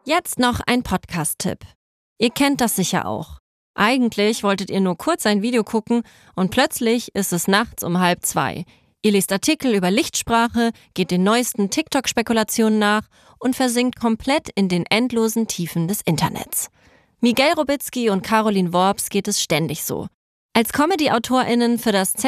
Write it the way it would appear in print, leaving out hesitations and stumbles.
Jetzt noch ein Podcast-Tipp. Ihr kennt das sicher auch. Eigentlich wolltet ihr nur kurz ein Video gucken und plötzlich ist es nachts um 1:30. Ihr lest Artikel über Lichtsprache, geht den neuesten TikTok-Spekulationen nach und versinkt komplett in den endlosen Tiefen des Internets. Miguel Robitzky und Caroline Worps geht es ständig so. Als Comedy-AutorInnen für das